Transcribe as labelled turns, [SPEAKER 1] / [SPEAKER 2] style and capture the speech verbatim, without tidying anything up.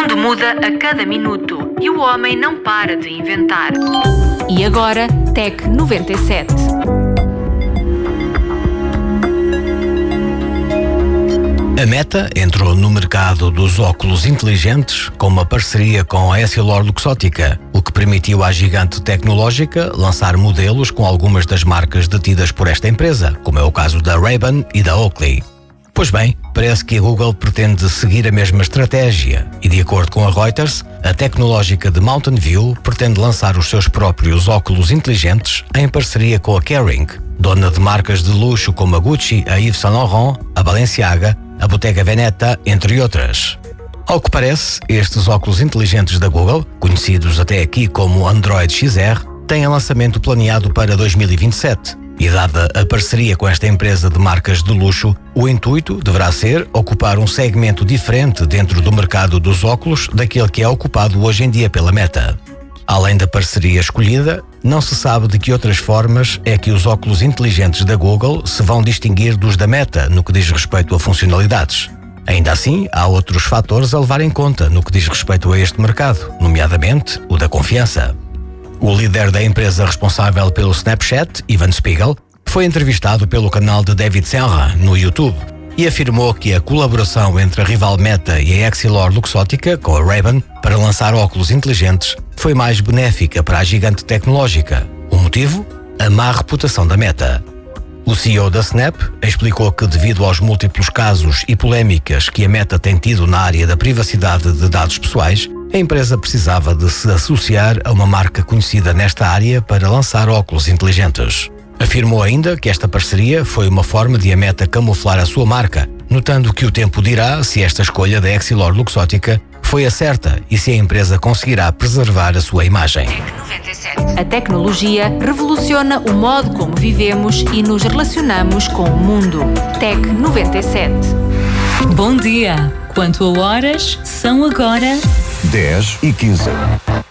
[SPEAKER 1] mundo muda a cada minuto e o homem não para de inventar.
[SPEAKER 2] E agora, Tec noventa e sete.
[SPEAKER 3] A Meta entrou no mercado dos óculos inteligentes com uma parceria com a EssilorLuxottica, o que permitiu à gigante tecnológica lançar modelos com algumas das marcas detidas por esta empresa, como é o caso da Ray-Ban e da Oakley. Pois bem, parece que a Google pretende seguir a mesma estratégia e, de acordo com a Reuters, a tecnológica de Mountain View pretende lançar os seus próprios óculos inteligentes em parceria com a Kering, dona de marcas de luxo como a Gucci, a Yves Saint Laurent, a Balenciaga, a Bottega Veneta, entre outras. Ao que parece, estes óculos inteligentes da Google, conhecidos até aqui como Android X R, têm lançamento planeado para dois mil e vinte e sete. E dada a parceria com esta empresa de marcas de luxo, o intuito deverá ser ocupar um segmento diferente dentro do mercado dos óculos daquele que é ocupado hoje em dia pela Meta. Além da parceria escolhida, não se sabe de que outras formas é que os óculos inteligentes da Google se vão distinguir dos da Meta no que diz respeito a funcionalidades. Ainda assim, há outros fatores a levar em conta no que diz respeito a este mercado, nomeadamente o da confiança. O líder da empresa responsável pelo Snapchat, Evan Spiegel, foi entrevistado pelo canal de David Senra no YouTube e afirmou que a colaboração entre a rival Meta e a EssilorLuxottica com a Ray-Ban para lançar óculos inteligentes foi mais benéfica para a gigante tecnológica. O motivo? A má reputação da Meta. O C E O da Snap explicou que, devido aos múltiplos casos e polémicas que a Meta tem tido na área da privacidade de dados pessoais, a empresa precisava de se associar a uma marca conhecida nesta área para lançar óculos inteligentes. Afirmou ainda que esta parceria foi uma forma de a Meta camuflar a sua marca, notando que o tempo dirá se esta escolha da EssilorLuxottica foi a certa e se a empresa conseguirá preservar a sua imagem.
[SPEAKER 2] A tecnologia revoluciona o modo como vivemos e nos relacionamos com o mundo. Tec noventa e sete.
[SPEAKER 4] Bom dia! Quanto a horas, são agora
[SPEAKER 5] dez e quinze.